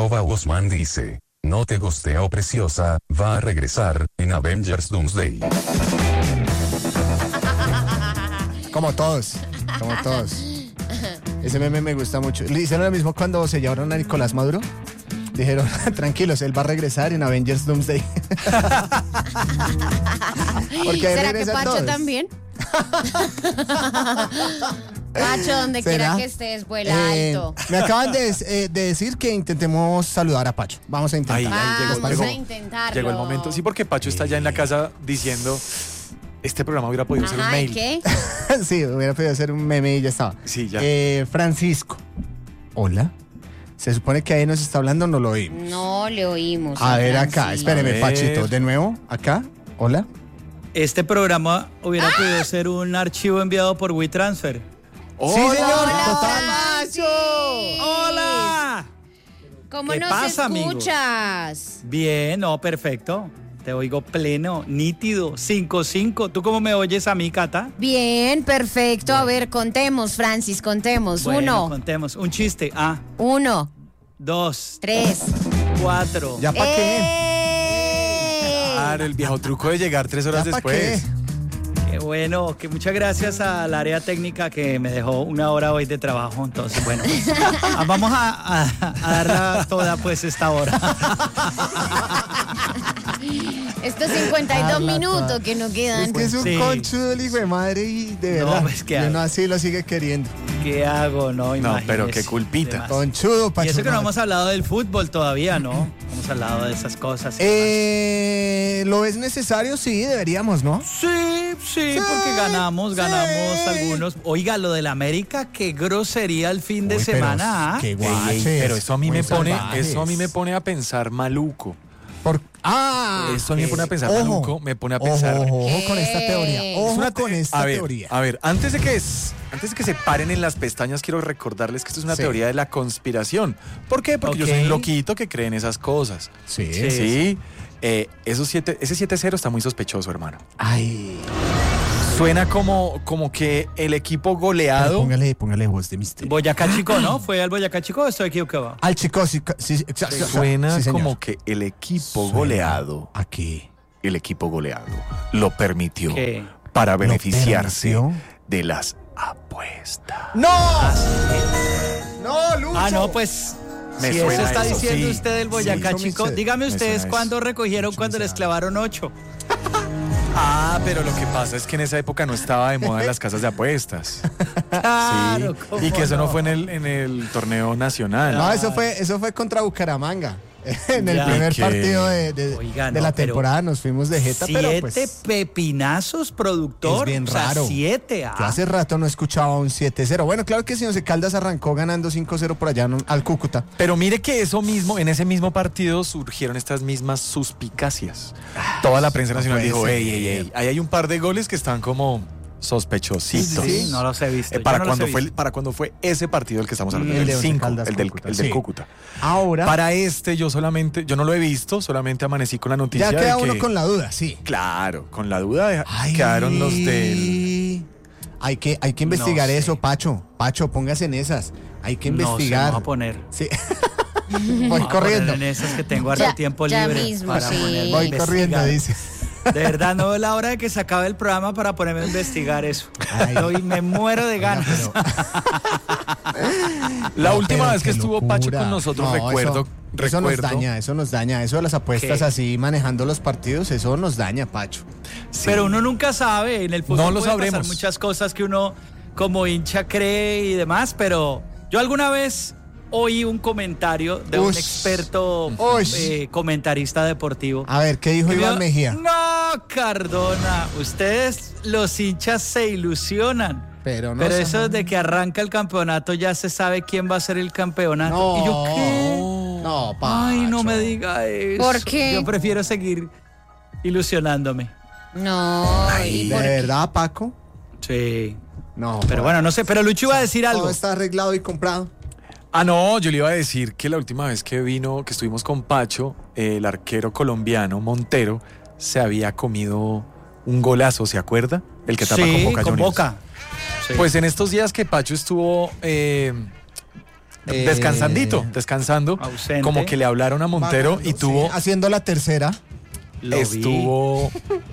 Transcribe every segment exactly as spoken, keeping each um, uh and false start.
arroba Osman dice, no te gosteo preciosa, va a regresar en Avengers Doomsday. Como todos, como todos. Ese meme me gusta mucho. Le hicieron lo mismo cuando se llevaron a Nicolás Maduro. Dijeron, tranquilos, él va a regresar en Avengers Doomsday. Porque ¿será que Pacho todos. también? Pacho, donde ¿será? quiera que estés, vuela Eh, alto. me acaban de, eh, de decir que intentemos saludar a Pacho. Vamos a intentar. Ahí, ahí llegó, Vamos llegó, a intentarlo. llegó el momento. Sí, porque Pacho está ya en la casa diciendo, este programa hubiera podido ser un Ajá, ¿y mail. qué? Sí, hubiera podido hacer un meme y ya estaba. Sí, ya. Eh, Francisco. Hola. Se supone que ahí nos está hablando, no lo oímos. No le oímos. A ver acá, Francisco. espéreme, A ver. Pachito. De nuevo, acá. Hola. Este programa hubiera podido ser un archivo enviado por WeTransfer. Sí, ¡Hola! señor. Hola, Total. Francis. ¡Hola! ¿Cómo ¿Qué nos pasa, amigo? escuchas? Bien, no, perfecto. Te oigo pleno, nítido, cinco cinco. ¿Tú cómo me oyes a mí, Cata? Bien, perfecto. A ver, contemos, Francis, contemos. Bueno, Uno, contemos. Un chiste. Ah, uno, dos, tres. cuatro. ¿Ya para qué? ¡Eh! Claro, el viejo truco de llegar tres horas ¿Ya pa' después. qué? Qué bueno, que muchas gracias al área técnica que me dejó una hora hoy de trabajo. Entonces, bueno, pues, ah, vamos a, a, a darla toda pues esta hora. Estos cincuenta y dos Habla, minutos toda. que nos quedan. Es que es un Sí. conchudo el hijo de madre y de No, verdad. pues, ¿qué y uno hago? así lo sigue queriendo. ¿Qué hago? No, No, pero qué imagínese. culpita. Demás. Conchudo, Y Pacho. eso que no madre. hemos hablado del fútbol todavía, ¿no? Hemos hablado de esas cosas. Eh, ¿Lo es necesario? Sí, deberíamos, ¿no? Sí, sí, Sí, porque ganamos, ganamos sí. algunos. Oiga, lo del América, qué grosería el fin de Uy, pero semana. ¿ah? qué Ey, guaches, ey, pero eso a mí muy me pone, salvajes. eso a mí me pone a pensar maluco. Por... Ah, Eso a mí me pone a pensar ojo, maluco, me pone a pensar. Ojo, ojo con esta Eh. teoría. Es Ojo Es una te- con esta a ver, teoría. A ver, antes de que es, antes de que se paren en las pestañas, quiero recordarles que esto es una Sí. teoría de la conspiración. ¿Por qué? Porque yo Ok. soy un loquito que cree en esas cosas. Sí. Sí. Sí. Eh, esos siete, ese siete cero está muy sospechoso, hermano. Ay. Suena como, como que el equipo goleado. Póngale, póngale voz de misterio. Boyacá Chico, ¿no? ¿Fue al Boyacá Chico o estoy equivocado? Al chico, sí, sí, exacto. Suena Sí, señor. como que el equipo Suena goleado, Aquí. el equipo goleado, lo permitió ¿Qué? para beneficiarse permitió? de las apuestas. ¡No! ¡No, Lucho! Ah, no, pues. Me si suena eso está eso, diciendo sí. usted del Boyacá Sí, Chico, mucho me- dígame me ustedes suena cuándo eso. recogieron Mucho cuando me les suena. clavaron ocho. Ah, pero lo que pasa es que en esa época no estaba de moda las casas de apuestas. Claro, Sí. ¿cómo Y que eso no no? fue en el, en el torneo nacional. No, eso fue, eso fue contra Bucaramanga. En el Ya. primer ¿Qué? partido de, de- Oiga, de no, la pero temporada nos fuimos de jeta, pero Siete pues pepinazos, productor. es bien O sea, raro. siete, ah. Yo hace rato no escuchaba un siete cero. Bueno, claro que si Once Caldas arrancó ganando cinco cero por allá ¿no? al Cúcuta. Pero mire que eso mismo, en ese mismo partido surgieron estas mismas suspicacias. Toda la prensa no nacional puede dijo, ser. ey, ey, ey, ahí hay un par de goles que están como sospechositos. Sí, sí. No los he visto. Eh, yo para, no los cuando he fue, visto. para cuando fue ese partido del que estamos hablando, El el de Once cinco, Caldas el del, Cúcuta, el del sí. Cúcuta. Ahora Para este yo solamente, yo no lo he visto, solamente amanecí con la noticia ya queda de que, uno con la duda, sí. claro, con la duda de, Ay. quedaron los del... Hay que, hay que investigar No sé. eso, Pacho. Pacho, póngase en esas. Hay que No sé, investigar. me voy a poner. Sí. Me Voy voy a corriendo. poner en esas que tengo ahora Ya- el tiempo ya libre. mismo, para sí. ponerme a Voy investigar. corriendo, dice. De verdad, no es la hora de que se acabe el programa para ponerme a investigar eso. Ay. Hoy me muero de ganas. Oiga, La No, última pero vez que qué estuvo locura. Pacho con nosotros, No, recuerdo, Eso, eso nos recuerdo. daña, eso nos daña. Eso de las apuestas ¿Qué? así manejando los partidos, eso nos daña, Pacho. Sí. Pero uno nunca sabe. En el fútbol No lo puede sabremos. pasar muchas cosas que uno como hincha cree y demás, pero yo alguna vez oí un comentario de un Ush. experto Ush. eh, comentarista deportivo. A ver, ¿qué dijo Que Iván dijo, Mejía? No, Cardona, ustedes los hinchas se ilusionan. Pero no Pero se- eso desde que arranca el campeonato ya se sabe quién va a ser el campeonato. No. ¿Y yo qué? No, Pacho. Ay, no me diga eso. ¿Por qué? Yo prefiero seguir ilusionándome. No, ¿y ¿De por qué? verdad, Paco? Sí. No. Pero bueno, no sé, pero Lucho iba a decir algo. Todo está arreglado y comprado. Ah, no, yo le iba a decir que la última vez que vino, que estuvimos con Pacho, eh, el arquero colombiano Montero se había comido un golazo, ¿se acuerda? El que tapa sí, con Boca con Juniors. Boca. Sí. Pues en estos días que Pacho estuvo eh, Eh, descansandito, descansando. ausente. Como que le hablaron a Montero Bajando, y tuvo, sí, haciendo la tercera. Lo vi. estuvo,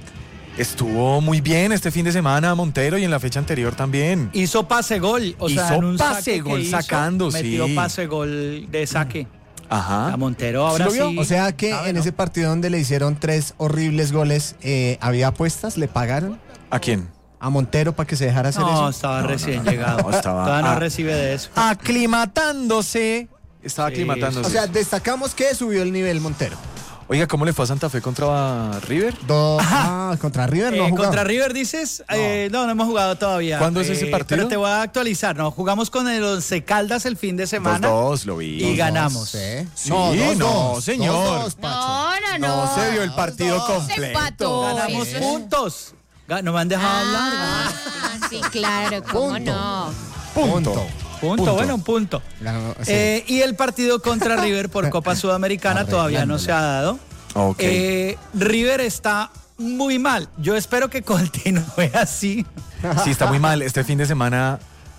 estuvo muy bien este fin de semana Montero y en la fecha anterior también. Hizo pase gol, o sea, Hizo en un pase saque que gol hizo, sacando, metió sí. pase gol de saque. Ajá. A Montero ahora ¿Sí sí. lo vio? O sea que sabe, en ¿no? ese partido donde le hicieron tres horribles goles, eh, ¿había apuestas? ¿Le pagaron ¿A quién? a Montero para que se dejara hacer No, eso? estaba No, recién no, no, llegado. no, estaba- Todavía no ah. recibe de eso. Aclimatándose. Estaba Sí, aclimatándose. O sea, destacamos que subió el nivel Montero. Oiga, ¿cómo le fue a Santa Fe contra River? Do- ah, contra River no Eh, ha jugado. contra River dices, no. Eh, no, no hemos jugado todavía. ¿Cuándo es Eh, ese partido? Pero te voy a actualizar, ¿no? Jugamos con el Once Caldas el fin de semana. Dos, dos, lo vi. Y Dos, ganamos. Sí, Sí, no, dos, no, dos, señor. dos, dos, Pacho. No, no, no. No se vio el partido Dos, dos. Se completo. empató. Ganamos Eso es- puntos. Ga- No me han dejado hablar. Ah, ganamos. sí, claro, cómo Punto. no. Punto. Punto, Punto. bueno, un punto. Ganó, sí. Eh, y el partido contra River por Copa Sudamericana todavía no se ha dado. Ok. Eh, River está muy mal. Yo espero que continúe así. Sí, está muy mal. Este fin de semana,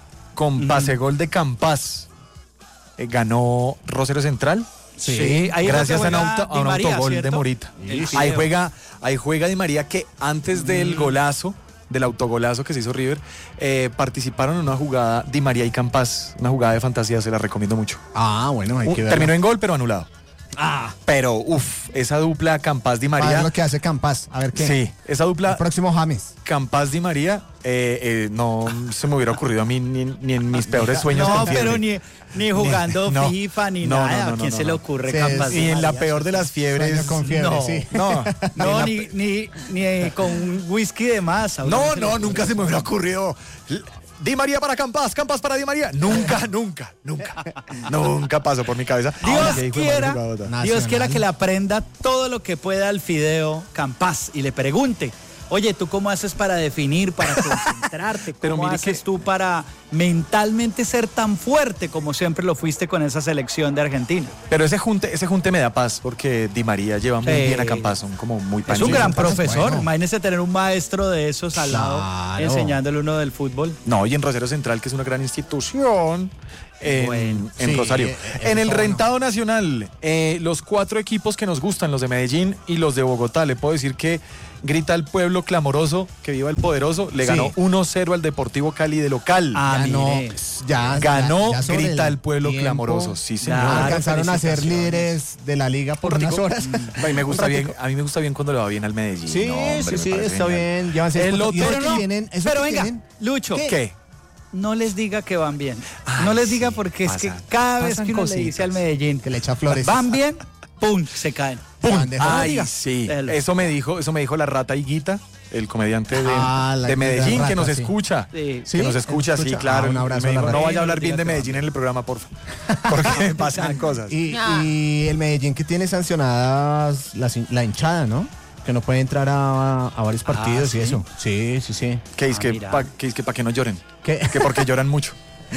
con pase gol de Campas, eh, ganó Rosario Central. Sí, ahí es gracias a donde un, juega auto- a Di un María, autogol de ¿cierto? Morita. El Ahí fideo. juega, ahí juega Di María, que antes del golazo, del autogolazo que se hizo River, eh, participaron en una jugada Di María y Campas, una jugada de fantasía, se la recomiendo mucho. Ah, bueno, hay Un- que ver. terminó en gol, pero anulado. Ah, Pero, uff, esa dupla Campas Di Para ver María. lo que hace Campas. A ver qué. Sí, esa El dupla próximo James. Campas Di María eh, eh, no se me hubiera ocurrido a mí ni, ni en mis peores sueños. no, confiarle. pero ni, ni jugando no. FIFA ni No, no, nada. no, ¿A no, quién no, se no. le ocurre Sí, Campas sí, Di Y en la María? peor de las fiebres. Sueño con fiebre, no, sí. No, No, en ni, ni, ni con whisky de más. ¿a la- uno no, se le no, ocurre? nunca se me hubiera ocurrido. L- Di María para Campas, Campas para Di María. Nunca, nunca, nunca. Nunca pasó por mi cabeza. Ahora, Dios qué hijo de quiera, madre jugadota. Nacional. Dios quiera que le aprenda todo lo que pueda al Fideo Campas y le pregunte, oye, ¿tú cómo haces para definir, para concentrarte? ¿Cómo Pero mire haces que- tú para mentalmente ser tan fuerte como siempre lo fuiste con esa selección de Argentina? Pero ese junte, ese junte me da paz porque Di María lleva muy Sí. bien a Campas, son como muy Es un panistas. gran Campas es profesor. bueno. Imagínese tener un maestro de esos al lado Claro. enseñándole uno del fútbol. No, y en Rosario Central, que es una gran institución. En, Bueno, en sí, Rosario. eh, eh, en el eso rentado nacional, eh, los cuatro equipos que nos gustan, los de Medellín y los de Bogotá, le puedo decir que grita el pueblo clamoroso, que viva el poderoso, le Sí. ganó uno cero al Deportivo Cali de local. Ah, Ya no, mire. ya, Ganó, ya- ya sobre grita el pueblo tiempo, clamoroso. Sí, señor. Claro, alcanzaron a ser felicitaciones. líderes de la liga por Un unas ratico. horas. A mí me gusta Un bien, ratico. a mí me gusta bien cuando le va bien al Medellín. Sí, No, hombre, sí, me sí, parece está genial. bien. Llevan seis El puntos. otro- Y eso Pero que no, tienen- eso pero que venga, tienen- Lucho, ¿Qué? ¿Qué? no les diga que van bien. Ay, no les sí, diga porque es pasan- que cada vez pasan que uno le cositas. dice al Medellín Que le echa flores. van bien, ¡pum! Se caen. Juan de Ay, Diga. sí. Déjalo. Eso me dijo, eso me dijo la rata Higuita, el comediante de, Ah, la- de Medellín, la que nos rata, sí. escucha. Sí. Sí, Que nos escucha, sí, escucha. claro. Ah, un abrazo me a la dijo, rata. no vaya a hablar Sí, bien de no diga que Medellín en el programa, porfa. Porque pasan cosas. Y, Ah. y el Medellín que tiene sancionadas la, la hinchada, ¿no? Que no puede entrar a, a varios partidos ¿sí? y eso. Sí, sí, sí. Que es Ah, que mira. para que, es que pa' que no lloren. ¿Qué? Que porque lloran mucho.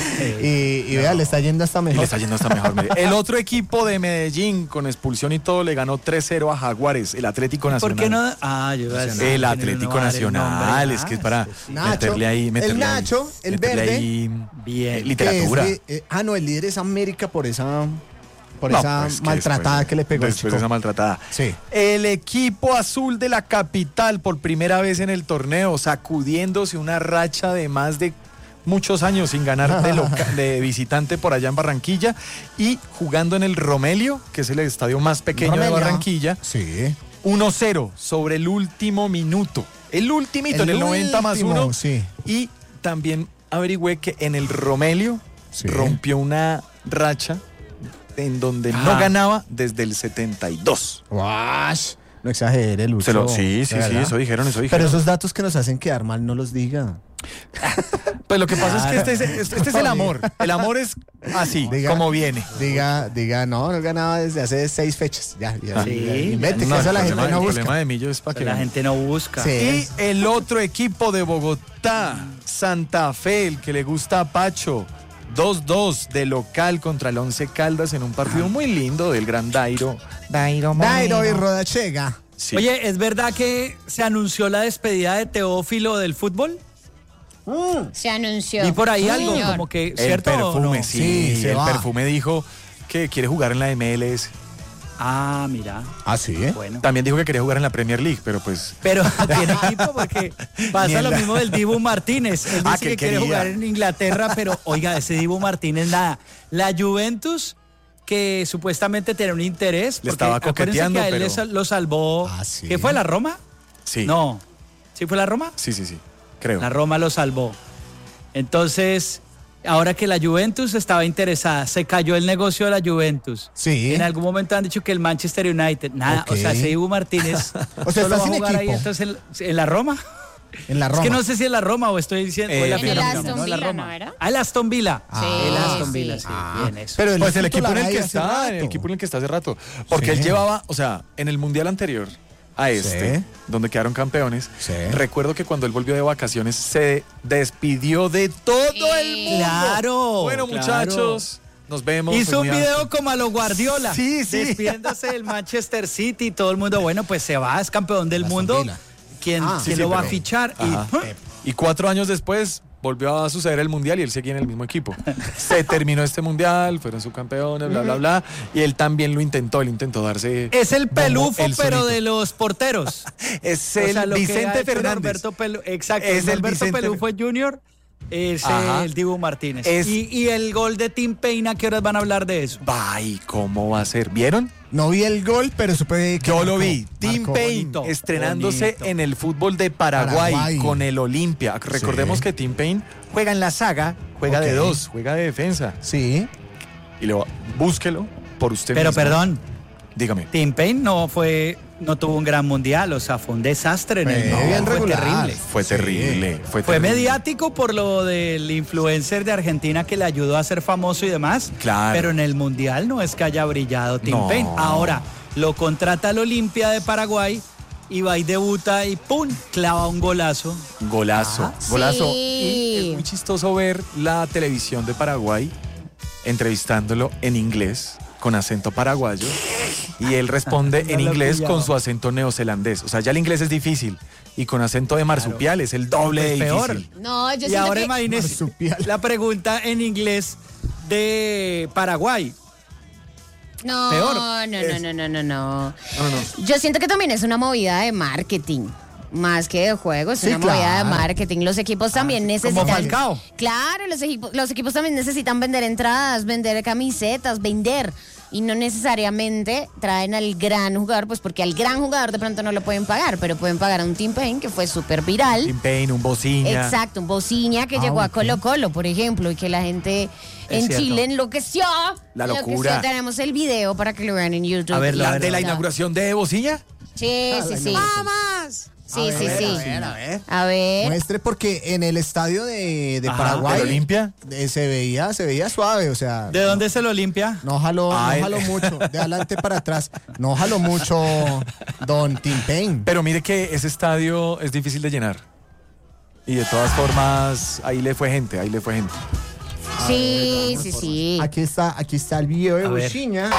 Y, y vea, le está yendo hasta Y mejor. le está yendo hasta mejor. mire. El otro equipo de Medellín, con expulsión y todo, le ganó tres cero a Jaguares, el Atlético Nacional. ¿Por qué no? Ah, yo iba a decir, El no Atlético va a dar el Nacional, nombre. es que es Ah, para sí, sí. Nacho, meterle ahí, el meterle ahí, Nacho, el meterle verde. ahí, Bien. eh, literatura. Que es de- eh, ah, no, el líder es América por esa, por No, esa pues, que maltratada después- que le pegó el Después chico. de esa maltratada. Sí. El equipo azul de la capital por primera vez en el torneo, sacudiéndose una racha de más de muchos años sin ganar de, loca- de visitante por allá en Barranquilla y jugando en el Romelio, que es el estadio más pequeño Romelio. de Barranquilla, Sí. uno cero sobre el último minuto. El ultimito, en el noventa más último, uno. Sí. Y también averigüé que en el Romelio Sí. rompió una racha en donde no Ah. ganaba desde el setenta y dos. Wash. No exagere, Lucho. Se lo- sí, de sí, sí, verdad. eso dijeron, eso dijeron. Pero esos datos que nos hacen quedar mal, no los diga. Pues lo que pasa es que este es, este- este es el amor. El amor es así, Diga- como viene. Diga, diga, no, no ganaba desde hace seis fechas. Ya, ya. Sí. ya. Invente, No, que eso el la gente problema, no el busca. problema de Millo es para que La gente no busca. Sí. Y el otro equipo de Bogotá, Santa Fe, el que le gusta a Pacho. dos dos de local contra el Once Caldas en un partido muy lindo del gran Dairo. Dairo Dairo y Rodachega. Sí. Oye, ¿es verdad que se anunció la despedida de Teófilo del fútbol? Se anunció. Y por ahí Sí, algo, señor. como que, El ¿cierto? o perfume, no? sí. Sí, se el va. perfume dijo que quiere jugar en la M L S. Ah, mira. Ah, sí. Bueno. También dijo que quería jugar en la Premier League, pero pues... Pero tiene equipo porque Ni pasa en lo la- mismo del Dibu Martínez. Él dice Ah, que que, él quiere quería. jugar en Inglaterra, pero oiga, ese Dibu Martínez nada. La Juventus, que supuestamente tenía un interés. Le porque estaba acuérdense coqueteando, que a él pero- le sal- lo salvó. Ah, sí. ¿Qué fue, la Roma? Sí. No. ¿Sí fue la Roma? Sí, sí, sí. Creo. La Roma lo salvó. Entonces, ahora que la Juventus estaba interesada, se cayó el negocio de la Juventus. Sí. En algún momento han dicho que el Manchester United, nada, Ok. o sea, ese Dibu Martínez O sea, solo está va a sin jugar ahí equipo. entonces en, en la Roma. En la Es Roma. que no sé si es la Roma o estoy diciendo. o Eh, la En el Fiorentina, Aston no, la Villa, Roma. ¿no era? Ah, el Aston Villa. Sí, el Aston sí. Villa, sí. Bien, eso. Pero él Pues es el equipo en el titular que ahí hace está, el rato. equipo en el que está hace rato. Porque Sí. él llevaba, o sea, en el mundial anterior a este, Sí. donde quedaron campeones, Sí. recuerdo que cuando él volvió de vacaciones se despidió de todo Sí. el mundo. Claro, Bueno, claro. muchachos, nos vemos. Hizo fue un muy video amplio. como a los Guardiola. Sí, sí. Despidiéndose del Manchester City y todo el mundo, bueno, pues se va, es campeón del Aston mundo. Villa. ¿Quién, Ah, quién sí, lo sí, va a pero- fichar? Y, Ajá. Y cuatro años después volvió a suceder el mundial y él seguía en el mismo equipo. Se terminó este mundial, fueron subcampeones, bla, bla, bla. Y él también lo intentó, él intentó darse. es el bombo pelufo, él pero solito. de los porteros. Es O el sea, lo que ha Vicente hecho Fernández. Norberto Pelu- Exacto, Es el Norberto Vicente- Pelufo junior es Ajá. el Dibu Martínez. Es- Y, y el gol de Tim Payne, ¿a qué horas van a hablar de eso? Ay, ¿cómo va a ser? ¿Vieron? No vi el gol, pero supe que Yo lo marcó, vi. Tim marcó. Payne bonito, estrenándose bonito. en el fútbol de Paraguay, Paraguay. con el Olimpia. Recordemos Sí. que Tim Payne juega en la saga, juega de Ok. dos, juega de defensa. Sí. Y le va- búsquelo por usted Pero mismo. perdón, Dígame. Tim Payne no fue, no tuvo un gran mundial, o sea, fue un desastre en el Fue mundial, bien fue regular. terrible. Fue Sí. terrible. Fue, Fue terrible. mediático por lo del influencer de Argentina que le ayudó a ser famoso y demás. Claro. Pero en el mundial no es que haya brillado Tim No. Payne. Ahora, lo contrata al Olimpia de Paraguay y va y debuta y ¡pum! Clava un golazo. Golazo. Ajá. Golazo. Sí. Y es muy chistoso ver la televisión de Paraguay entrevistándolo en inglés con acento paraguayo y él responde No en lo inglés pillaba. con su acento neozelandés. O sea, ya el inglés es difícil y con acento de marsupial es el doble de Pues peor. difícil. No, yo Y siento ahora que... imagínese Marsupial. la pregunta en inglés de Paraguay. No, Peor. no, no, no, no, no, no. No, no. Yo siento que también es una movida de marketing. Más que de juegos, es Sí, una movida de claro. marketing. Los equipos también necesitan. como Falcao. Claro, los equipos, los equipos también necesitan vender entradas, vender camisetas, vender. Y no necesariamente traen al gran jugador, pues porque al gran jugador de pronto no lo pueden pagar, pero pueden pagar a un Tim Payne que fue súper viral. Tim Payne, un bociña. Exacto, un Bociña que Ah, llegó a ok. Colo Colo, por ejemplo, y que la gente en cierto. Chile enloqueció. La Enloqueció. locura. Tenemos el video para que lo vean en YouTube. A ver, La, a ver, de la ya. inauguración de bociña. Sí, sí, sí. ¡Vamos! Sí, sí, A ver, sí. a ver, a ver. A ver. Muestre porque en el estadio de, de Ajá, Paraguay ¿del Olimpia? eh, se veía, se veía suave, o sea. ¿De dónde se lo limpia? No jaló, Ah, no él- jaló mucho, de adelante para atrás. No jaló mucho Don Tim Payne. Pero mire que ese estadio es difícil de llenar. Y de todas formas, ahí le fue gente, ahí le fue gente. Sí, sí, sí. Aquí está, aquí está el video de A ver. Bociña.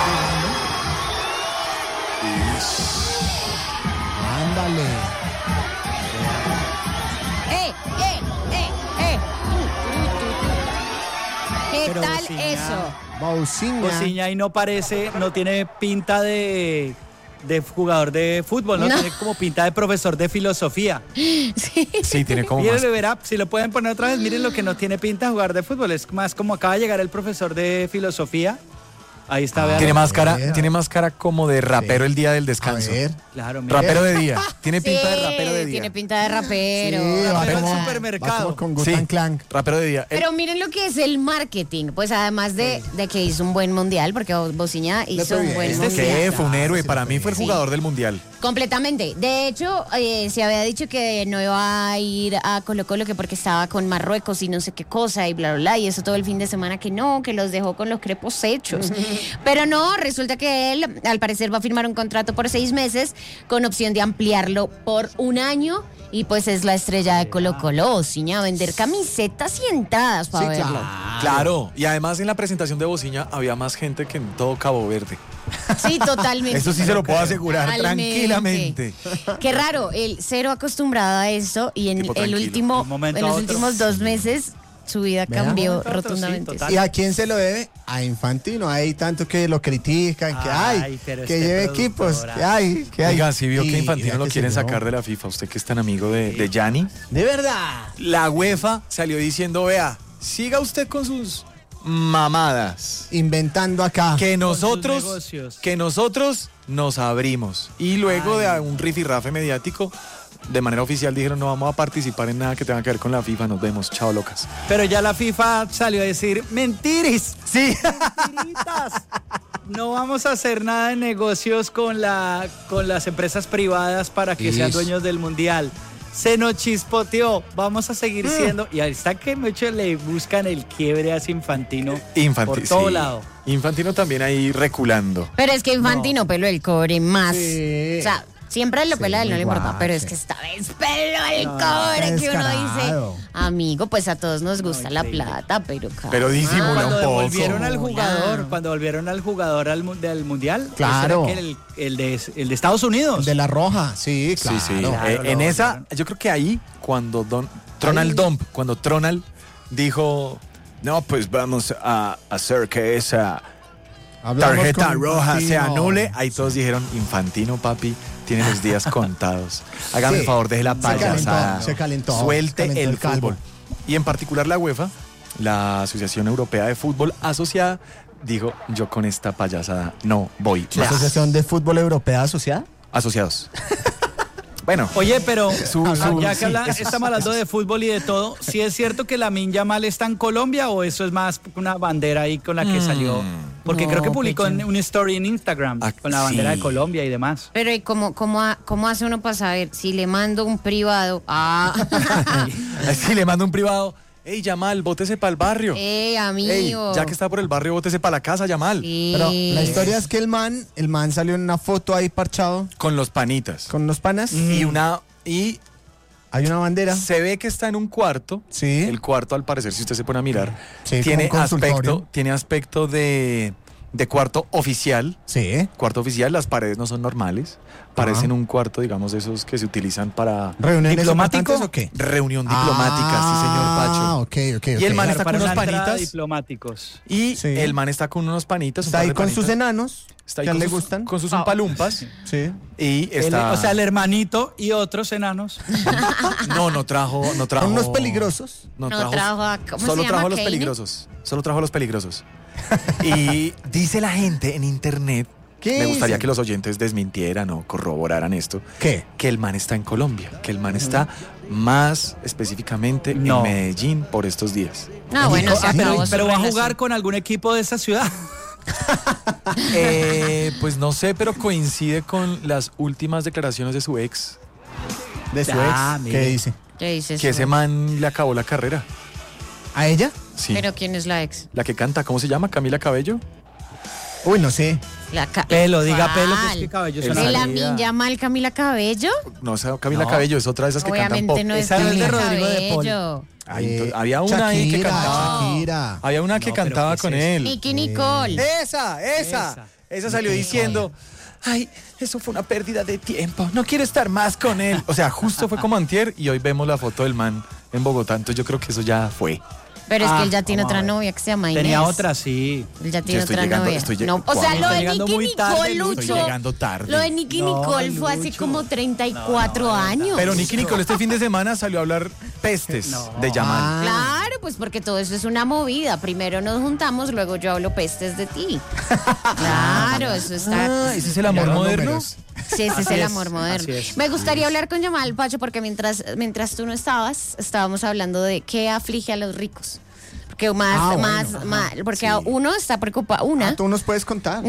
Ándale. ¡Eh, eh, eh, eh! ¿Qué Pero tal Bociña- eso? Bociña. Bociña ahí no parece, no tiene pinta de, de jugador de fútbol, ¿no? No. Tiene como pinta de profesor de filosofía. Sí, tiene como más. Mírenlo, verá, si lo pueden poner otra vez, miren lo que no tiene pinta de jugar de fútbol. Es más como acaba de llegar el profesor de filosofía. Ahí está, vean. Tiene más cara, A ver. tiene más cara como de rapero Sí. el día del A descanso. ver. Claro, mira. Rapero de día. Tiene pinta de Sí, rapero de día. Tiene pinta de rapero. Sí, va Rapero como- al supermercado. va como con Sí, Gutan Clan. rapero de día. El- Pero miren lo que es el marketing. Pues además de, de que hizo un buen mundial, porque Bociña hizo fue un bien. buen Este mundial. ¿Qué? Fue un héroe. Sí, Para sí, mí fue el sí. jugador del mundial. Completamente. De hecho, eh, se había dicho que no iba a ir a Colo Colo que porque estaba con Marruecos y no sé qué cosa y bla, bla, bla. Y eso todo el fin de semana que no, que los dejó con los crepos hechos. Pero no, resulta que él, al parecer, va a firmar un contrato por seis meses con opción de ampliarlo por un año. Y pues es la estrella de Colo Colo, Bociña, a vender camisetas y entradas para Sí, verlo. claro. Claro, y además en la presentación de Bociña había más gente que en todo Cabo Verde. Sí, totalmente. Eso sí se lo puedo asegurar Totalmente. tranquilamente. Qué raro, el cero acostumbrado a eso y en Tipo el tranquilo. último, De un momento en a los otro. últimos dos meses su vida Vea. cambió De un momento a otro, sí, rotundamente. total. ¿Y a quién se lo debe? A Infantino. Hay tanto que lo critican, que Ay, hay, pero que este lleve productor, equipos, ah. que hay, que hay. Oiga, si vio Y- que y Infantino vea lo que quieren se sacar llevó. de la FIFA, usted que es tan amigo de, de Gianni. De verdad. La UEFA salió diciendo, vea, siga usted con sus mamadas. Inventando acá. Que sus nosotros, negocios. que nosotros nos abrimos. Y luego de un rifirrafe mediático, de manera oficial dijeron, no vamos a participar en nada que tenga que ver con la FIFA, nos vemos, chao locas. Pero ya la FIFA salió a decir, mentiris. Sí. Mentiritas. No vamos a hacer nada de negocios con, la, con las empresas privadas para que sean Ish. dueños del mundial. Se nos chispoteó, vamos a seguir Mm. siendo. Y ahí está que muchos le buscan el quiebre a ese Infantino Infantino. por todo lado. Infantino también ahí reculando. Pero es que Infantino peló el cobre más. Sí. O sea, siempre lo Sí, pela a él, no le muy importa. Pero es guache. que esta vez peló el cobre que uno descarado. dice, amigo, pues a todos nos gusta la plata, pero calma. Pero disimula Cuando un poco. devolvieron al jugador, Hola. cuando volvieron al jugador al, mu- del mundial, ese Claro. era que el, el de, el de Estados Unidos. De la roja, sí, claro. Sí, sí. Claro, Eh, lo en esa, volvieron. yo creo que ahí, cuando Don Tronald Dump, cuando Tronald dijo, no, pues vamos a hacer que esa Hablamos tarjeta con roja se Infantino. anule, ahí todos dijeron, Infantino, papi, tiene los días contados. Hágame Sí. el favor, deje la Se payasada. calentó, se calentó, Suelte se calentó el, el calvo. fútbol. Y en particular la UEFA, la Asociación Europea de Fútbol Asociada, dijo, yo con esta payasada no voy ¿La más. Asociación de Fútbol Europea Asociada? Asociados. Bueno, Oye, pero Su- ah, su- ya que sí, habla- eso- estamos hablando de fútbol y de todo, ¿sí es cierto que Lamine Yamal está en Colombia o eso es más una bandera ahí con la que salió? Porque No, creo que publicó pues, en una story en Instagram Ah, con la bandera sí. de Colombia y demás. Pero ¿y cómo, cómo, ha- cómo hace uno para saber si le mando un privado? Ah, si le mando un privado, hey, Yamal, bótese para el barrio. eh, Ey, amigo. ya que está por el barrio, bótese para la casa, Yamal. Sí. Pero la historia es que el man, el man salió en una foto ahí parchado Con los panitas. con unos panas. Y una y Hay una bandera. se ve que está en un cuarto. Sí. El cuarto, al parecer, si usted se pone a mirar, Sí, tiene como un consultorio. aspecto, tiene aspecto de, de cuarto oficial. Sí. Cuarto oficial, las paredes no son normales. Parecen un cuarto, digamos, esos que se utilizan para ¿Reuniones ¿Diplomático? importantes o qué? reunión diplomática, sí, señor Pacho. Ah, ok, ok, ok. Y el man está Para con unos una entrada de panitas. diplomáticos. Y Sí. el man está con unos panitas. un Está par ahí de con panitas. sus enanos. Está ahí que a él con le sus, gustan. con sus Ah. umpalumpas. Sí. Y El- está. o sea, el hermanito y otros enanos. No, no trajo, no trajo. Son unos peligrosos. No trajo a- ¿cómo solo se trajo llama? a los Kane. peligrosos. Solo trajo a los peligrosos. Y dice la gente en internet. ¿Qué Me gustaría dicen? que los oyentes desmintieran o corroboraran esto. ¿Qué? Que el man está en Colombia. Que el man está más específicamente No. en Medellín por estos días. No, bueno, se Ah, acabó Pero, su pero va a relación. jugar con algún equipo de esa ciudad. Eh, pues no sé, pero coincide con las últimas declaraciones de su ex. De su Ah, ex. mire. ¿Qué dice? ¿Qué dices? Que ese man le acabó la carrera. ¿A ella? Sí. Pero ¿quién es la ex? La que canta, ¿cómo se llama? Camila Cabello. Uy, no sé. La ca- Pelo, diga ¿Cuál? pelo, que es que cabello El suena ¿De salida. la salida. Minyamal Camila Cabello? No, esa Camila No. Cabello es otra de esas que cantan Obviamente pop. no es Esa no es de Camila Rodrigo de Paul. Cabello. Ay, Eh, to- había una ahí que Shakira, cantaba. Shakira. Había una que No, pero cantaba ¿qué es con eso? él. Nicky Nicole. Esa, esa. Esa. Esa salió diciendo, ay, eso fue una pérdida de tiempo. No quiero estar más con él. O sea, justo fue como antier y hoy vemos la foto del man en Bogotá. Entonces yo creo que eso ya fue. Pero es Ah, que él ya tiene vamos a otra ver. novia que se llama Inés. Tenía otra, sí. Él ya tiene estoy otra llegando- novia. estoy lleg- No, o sea, Juan, lo está de llegando Nicky muy tarde, Nicole, Lucho. Lucho. Estoy llegando tarde. Lo de Nicky No, Nicole fue hace Lucho. como treinta y cuatro años. Pero Nicky Nicole este fin de semana salió a hablar pestes No. de Yamal. Claro, pues porque todo eso es una movida. Primero nos juntamos, luego yo hablo pestes de ti. Claro, eso está. Ah, ¿ese es el amor Los moderno? números. Sí, ese es Así el es, amor moderno. así es. Me gustaría hablar con Yamal, Pacho, porque mientras, mientras tú no estabas, estábamos hablando de qué aflige a los ricos. Porque más, Ah, bueno, más, ajá, más, porque a uno está preocupado. Una, Ah, tú nos puedes contar.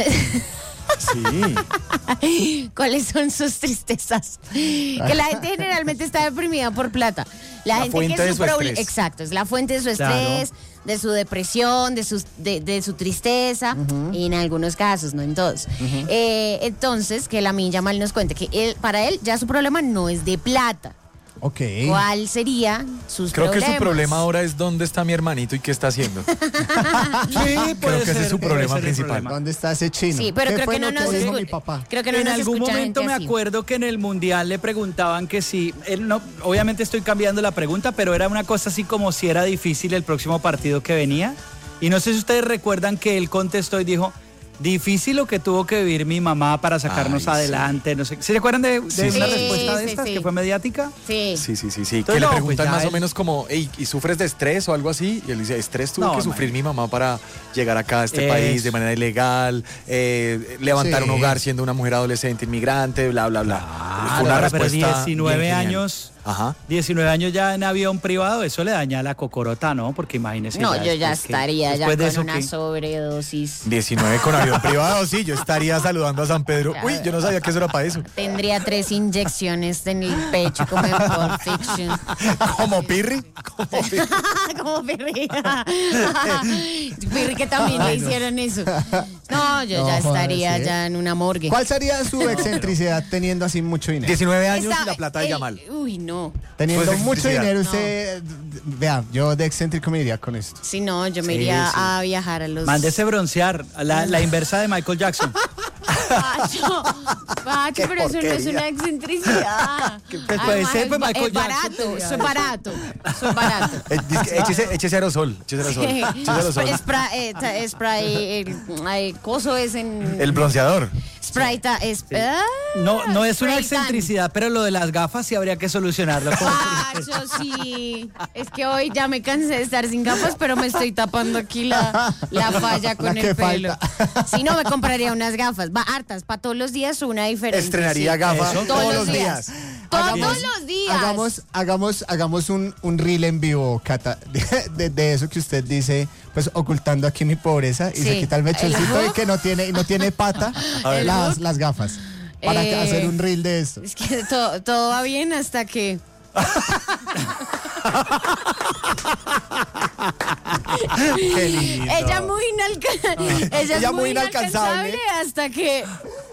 Sí. ¿cuáles son sus tristezas? Que la gente generalmente está deprimida por plata. La, La gente fuente que de su su proble- estrés. Exacto, es la fuente de su Claro. estrés, de su depresión, de, sus, de, de su tristeza, en algunos casos, no en todos. Eh, entonces, que Lamine Yamal nos cuente que él, para él ya su problema no es de plata. Ok. ¿Cuál sería sus Creo problemas? que su problema ahora es dónde está mi hermanito y qué está haciendo. Sí, Creo puede que ese es ser, su puede problema ser el principal. problema. ¿Dónde está ese chino? Sí, pero ¿Qué creo fue que no lo nos dijo escu- mi papá? Creo que no En nos algún escucha momento gente me así. acuerdo que en el Mundial le preguntaban que si, él no, obviamente estoy cambiando la pregunta, pero era una cosa así como si era difícil el próximo partido que venía. Y no sé si ustedes recuerdan que él contestó y dijo, difícil lo que tuvo que vivir mi mamá para sacarnos Ay, adelante, no sé. ¿Se recuerdan de, de Sí, una sí, respuesta sí, de estas sí. que fue mediática? Sí. Sí, sí, sí, sí. Entonces, que le no, preguntan pues ya más o él- menos como, "Ey, ¿y sufres de estrés o algo así?" Y él dice, estrés tuvo No, que sufrir man. mi mamá para llegar acá a este Eso. país de manera ilegal, eh, levantar Sí. un hogar siendo una mujer adolescente inmigrante, bla, bla, bla. Claro, pero respuesta bien diecinueve genial. años. Ajá. diecinueve años ya en avión privado, eso le daña la cocorota, ¿no? Porque imagínese. No, yo ya después que- estaría ya después de con eso una que- sobredosis. diecinueve con avión privado, sí, yo estaría saludando a San Pedro. Uy, yo no sabía que eso era para eso. Tendría tres inyecciones en el pecho como en Pulp Fiction. Como Pirri. Como Pirri. Como Pirri. Pirri que también le hicieron eso. No, yo No, ya joder, estaría sí. ya en una morgue. ¿Cuál sería su excentricidad teniendo así mucho dinero? diecinueve años Está- y la plata de ey, Yamal. Uy, no. Teniendo Pues, mucho excentricidad. dinero, No. usted. Vea, yo de excéntrico me iría con esto. Si no, yo me Sí, iría sí. a viajar a los... Mándese broncear, la, la inversa de Michael Jackson. Pacho, Pacho, pero eso no es una excentricidad. pues puede ser, pues, es, Michael es barato, Jackson eso es barato, eso es barato. Eh, dice- Échese, échese aerosol. Échese aerosol. Échese aerosol. Spray, eh, ta- spray, el, el coso es en... El bronceador. Spray, ta- es, ah, No, no es una spray tan. excentricidad, pero lo de las gafas sí habría que solucionarlo. Pacho, sí. Es que hoy ya me cansé de estar sin gafas, pero me estoy tapando aquí la, la falla con La el que pelo. falta. Si no, me compraría unas gafas. Va, hartas, para todos los días una diferente. Estrenaría sí. gafas Eso, todos los días. Todos Hagamos- los días. Hagamos, hagamos, hagamos un, un reel en vivo, Cata, de, de- de eso que usted dice, pues ocultando aquí mi pobreza y Sí. se quita el mechoncito El y que no tiene, y no tiene pata, ver. las, El las gafas. Para Eh, hacer un reel de esto. Es que todo, todo va bien hasta que... Qué lindo. Ella muy, inalca- ella es Ella muy muy inalcanzable. inalcanzable hasta que...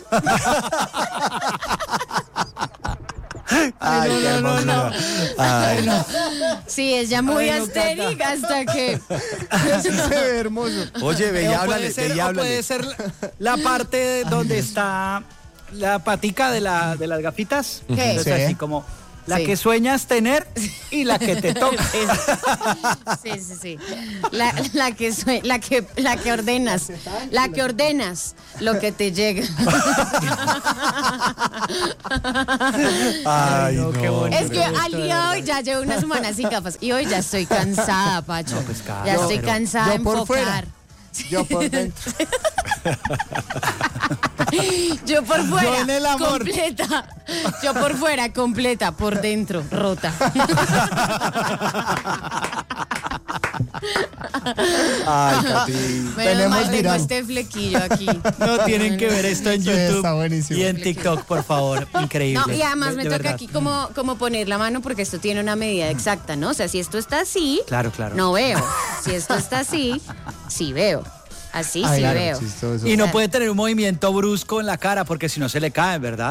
Ay, qué hermosura. Ay, Sí, ella muy Ay, no, astérica hasta que... Sí, se ve hermoso. Oye, ve y O háblale, puede ser, ve y o háblale. puede ser la, la parte donde está la patica de, la, de las gafitas. ¿Qué? Entonces, Sí. así como la Sí. que sueñas tener y la que te toca. Sí, sí, sí. La, la que sue- la que la que ordenas, la que ordenas lo que te llega. Ay, no, no. qué bonito. Es que al día de hoy ya llevo una semana sin gafas y hoy ya estoy cansada, Pacho. No, pues, claro, ya estoy pero- cansada de yo por enfocar. fuera. Yo por dentro. Yo por fuera, Yo en el amor. completa. Yo por fuera, completa. Por dentro, rota. Ay, Cati. Menos Tenemos mal tengo viral. este flequillo aquí. No tienen que ver esto en Sí, YouTube está buenísimo. y en TikTok, por favor. Increíble. No, y además De- me de toca verdad. aquí como, como poner la mano porque esto tiene una medida exacta, ¿no? O sea, si esto está así, Claro, claro. no veo. Si esto está así, sí veo. Así Ay, sí claro, veo. chistoso. Y no puede tener un movimiento brusco en la cara porque si no se le cae, ¿verdad?